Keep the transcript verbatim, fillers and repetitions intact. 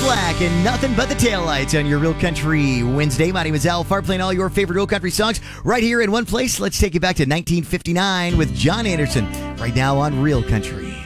Black and Nothing But the Taillights on your Real Country Wednesday. My name is Al Farr, playing all your favorite Real Country songs right here in one place. Let's take you back to nineteen fifty-nine with John Anderson right now on Real Country.